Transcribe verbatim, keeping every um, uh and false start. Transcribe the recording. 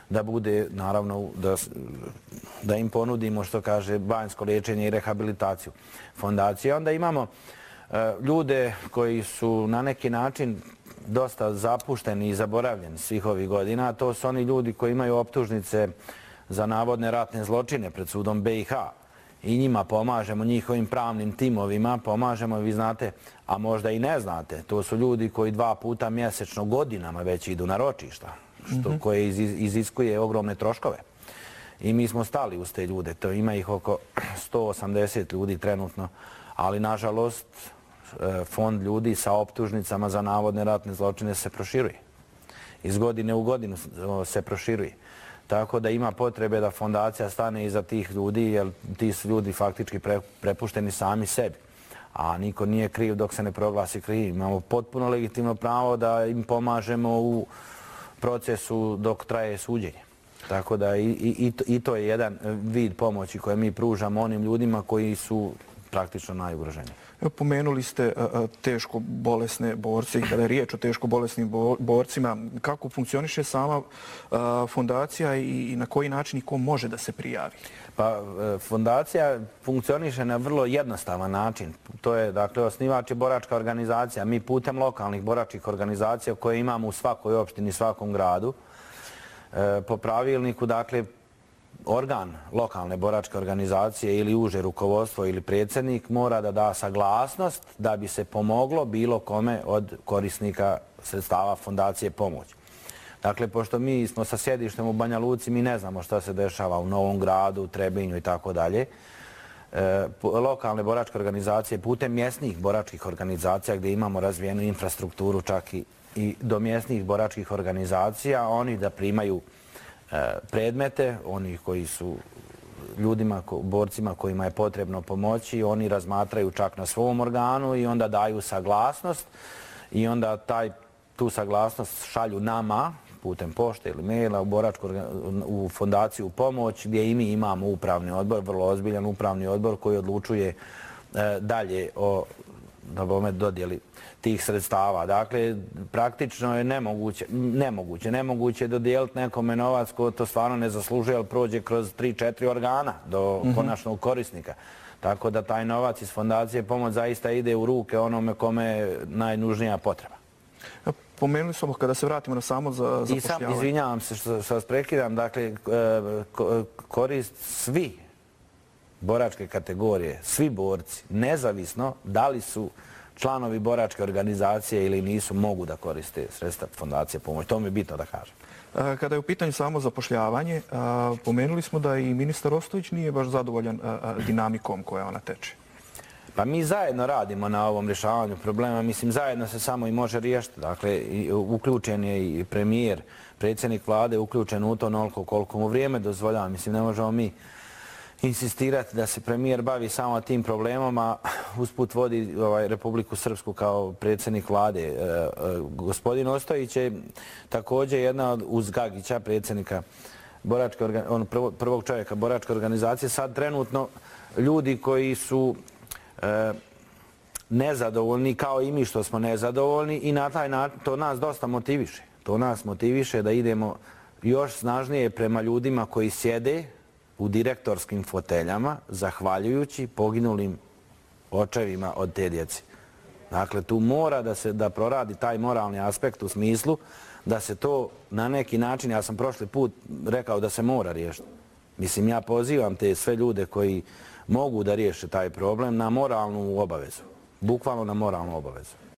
da bude, naravno, da, da im ponudimo, što kaže, banjsko liječenje i rehabilitaciju fondacije. Onda imamo e, ljude koji su na neki način dosta zapušteni i zaboravljeni svih ovih godina. To su oni ljudi koji imaju optužnice za navodne ratne zločine pred sudom B i H. I njima pomažemo, njihovim pravnim timovima pomažemo, vi znate, a možda i ne znate, to su ljudi koji dva puta mjesečno godinama već idu na ročišta, što, mm-hmm. koje iz, iziskuje ogromne troškove. I mi smo stali uz te ljude, to ima ih oko sto osamdeset ljudi trenutno, ali nažalost fond ljudi sa optužnicama za navodne ratne zločine se proširuje. Iz godine u godinu se proširuje. Tako da ima potrebe da fondacija stane iza tih ljudi, jer ti su ljudi faktički pre, prepušteni sami sebi. A niko nije kriv dok se ne proglasi kriv. Imamo potpuno legitimno pravo da im pomažemo u procesu dok traje suđenje. Tako da i, i, i to je jedan vid pomoći koje mi pružamo onim ljudima koji su praktično najugroženiji. Pomenuli ste teško bolesne borce i kada je riječ o teško bolesnim borcima, kako funkcioniše sama fondacija i na koji način i ko može da se prijavi? Pa, fondacija funkcioniše na vrlo jednostavan način. To je, dakle, osnivač je boračka organizacija. Mi putem lokalnih boračkih organizacija koje imamo u svakoj opštini, svakom gradu, po pravilniku, dakle, organ lokalne boračke organizacije ili uže rukovodstvo ili predsjednik mora da da saglasnost da bi se pomoglo bilo kome od korisnika sredstava fondacije pomoći. Dakle, pošto mi smo sa sjedištem u Banja Luci, mi ne znamo šta se dešava u Novom Gradu, u Trebinju i tako dalje. Lokalne boračke organizacije putem mjesnih boračkih organizacija gdje imamo razvijenu infrastrukturu čak i, i do mjesnih boračkih organizacija, oni da primaju predmete, oni koji su ljudima, borcima kojima je potrebno pomoći, oni razmatraju čak na svom organu i onda daju saglasnost i onda taj, tu saglasnost šalju nama putem pošte ili maila u, boračku, u fondaciju pomoć gdje i mi imamo upravni odbor, vrlo ozbiljan upravni odbor koji odlučuje dalje o dodjeli tih sredstava. Dakle, praktično je nemoguće, nemoguće, nemoguće dodijeliti nekome novac ko to stvarno ne zaslužuje, ali prođe kroz tri četiri organa do konačnog korisnika. Tako da taj novac iz fondacije pomoć zaista ide u ruke onome kome je najnužnija potreba. Pomenuli smo kada se vratimo na samo za zapošljavanje. I sam, izvinjavam se što, što vas prekidam, dakle, korist svi boračke kategorije, svi borci, nezavisno da li su članovi boračke organizacije ili nisu, mogu da koriste sredstva fondacije pomoć. To mi je bitno da kažem. Kada je u pitanju samo zapošljavanje, pomenuli smo da i ministar Ostojić nije baš zadovoljan dinamikom koja ona teče. Pa mi zajedno radimo na ovom rješavanju problema. Mislim, zajedno se samo i može riješiti. Dakle, uključen je i premijer, predsjednik vlade, uključen u to onoliko koliko mu vrijeme dozvoljava. Mislim, ne možemo mi insistirati da se premijer bavi samo tim problemom, a usput vodi ovaj, Republiku Srpsku kao predsjednik vlade. E, e, gospodin Ostojić je također jedna od, uz Gagića, predsjednika boračke, on, prvog, prvog čovjeka boračke organizacije, sad trenutno ljudi koji su e, nezadovoljni, kao i mi što smo nezadovoljni, i na taj način to nas dosta motiviše. To nas motiviše da idemo još snažnije prema ljudima koji sjede u direktorskim foteljama, zahvaljujući poginulim očevima od te djece. Dakle, tu mora da se da proradi taj moralni aspekt u smislu da se to na neki način, ja sam prošli put rekao da se mora riješiti. Mislim, ja pozivam te sve ljude koji mogu da riješe taj problem na moralnu obavezu. Bukvalno na moralnu obavezu.